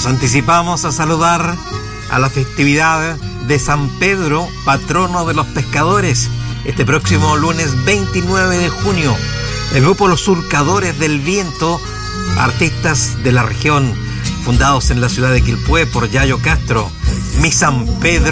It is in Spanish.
anticipamos a saludar a la festividad de San Pedro, patrono de los pescadores, este próximo lunes 29 de junio. El grupo Los Surcadores del Viento, artistas de la región, fundados en la ciudad de Quilpué por Yayo Castro. Mi San Pedro